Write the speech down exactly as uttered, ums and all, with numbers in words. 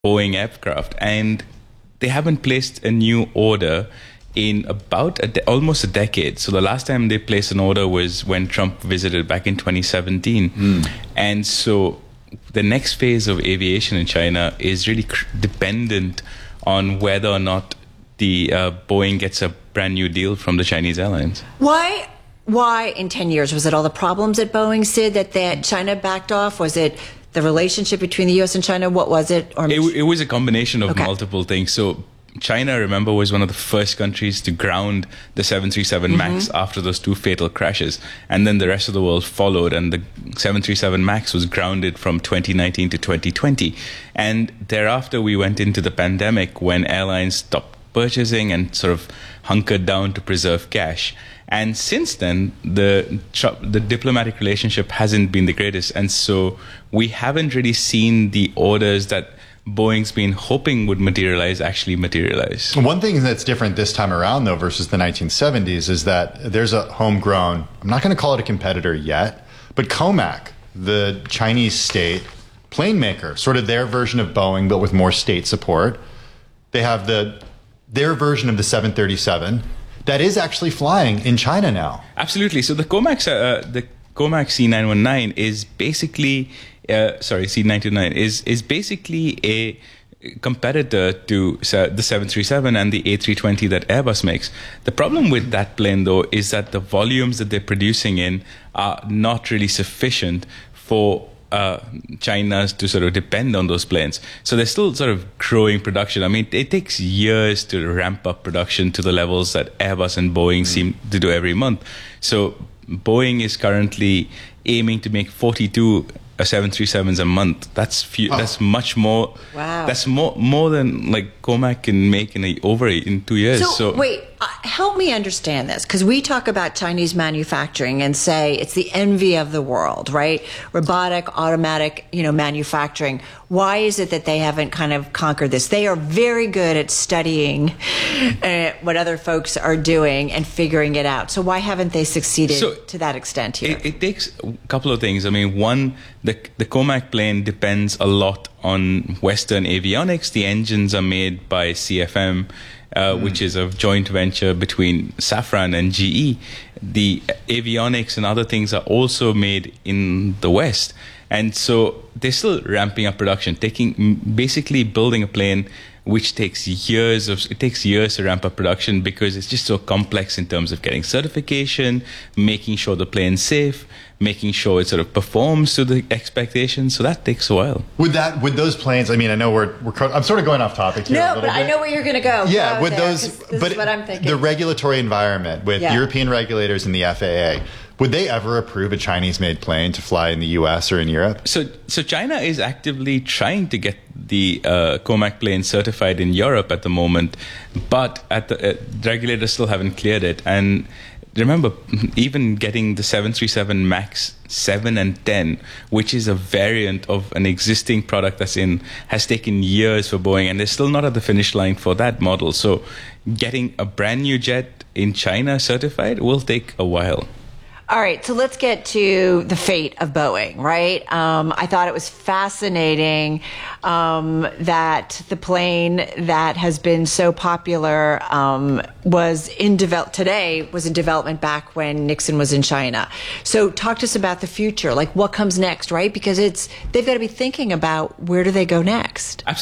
Boeing aircraft, and they haven't placed a new order in about a de- almost a decade. So the last time they placed an order was when Trump visited back in twenty seventeen. Mm. And so the next phase of aviation in China is really cr- dependent on whether or not the uh, Boeing gets a brand new deal from the Chinese airlines. Why? Why in ten years? Was it all the problems at Boeing, Sid, that, that China backed off? Was it the relationship between the U S and China? What was it? Or it, it was a combination of okay. multiple things. So China, remember, was one of the first countries to ground the seven thirty-seven MAX mm-hmm. after those two fatal crashes. And then the rest of the world followed, and the seven thirty-seven MAX was grounded from twenty nineteen to twenty twenty. And thereafter, we went into the pandemic when airlines stopped purchasing and sort of hunkered down to preserve cash. And since then, the the diplomatic relationship hasn't been the greatest. And so we haven't really seen the orders that Boeing's been hoping would materialize actually materialize. One thing that's different this time around, though, versus the nineteen seventies is that there's a homegrown, I'm not going to call it a competitor yet, but COMAC, the Chinese state plane maker, sort of their version of Boeing, but with more state support. They have the their version of the seven thirty-seven. That is actually flying in China now. Absolutely. So the COMAC, uh, the COMAC C nine nineteen is basically, uh, sorry, C nine twenty-nine is is basically a competitor to the seven thirty-seven and the A three twenty that Airbus makes. The problem with that plane, though, is that the volumes that they're producing in are not really sufficient for Uh, China's to sort of depend on those planes. So they're still sort of growing production. I mean, it takes years to ramp up production to the levels that Airbus and Boeing mm. seem to do every month. So Boeing is currently aiming to make forty-two seven thirty-sevens a month. That's few, oh. That's much more. Wow. That's more more than like COMAC can make in a, over a, in two years. So, so wait, uh, help me understand this, because we talk about Chinese manufacturing and say it's the envy of the world, right? Robotic, automatic, you know, manufacturing. Why is it that they haven't kind of conquered this? They are very good at studying uh, what other folks are doing and figuring it out. So why haven't they succeeded so to that extent here? It, it takes a couple of things. I mean, one, the the COMAC plane depends a lot on Western avionics. The engines are made by C F M, uh, mm. which is a joint venture between Safran and G E. The avionics and other things are also made in the West. And so they're still ramping up production, taking basically building a plane which takes years of it takes years to ramp up production because it's just so complex in terms of getting certification, making sure the plane's safe, making sure it sort of performs to the expectations. So that takes a while. With that, with those planes, I mean, I know we're, we're I'm sort of going off topic here. No, a but bit. I know where you're going to go. Yeah, go with there, those, this but is what I'm thinking. The regulatory environment with yeah. European regulators and the F A A. Would they ever approve a Chinese-made plane to fly in the U S or in Europe? So, so China is actively trying to get the uh, COMAC plane certified in Europe at the moment, but at the uh, regulators still haven't cleared it. And remember, even getting the seven thirty-seven MAX seven and ten, which is a variant of an existing product that's in, has taken years for Boeing, and they're still not at the finish line for that model. So, getting a brand new jet in China certified will take a while. All right, so let's get to the fate of Boeing, right? Um, I thought it was fascinating um, that the plane that has been so popular um, was in develop today was in development back when Nixon was in China. So talk to us about the future, like what comes next, right? Because it's they've got to be thinking about where do they go next. Absolutely.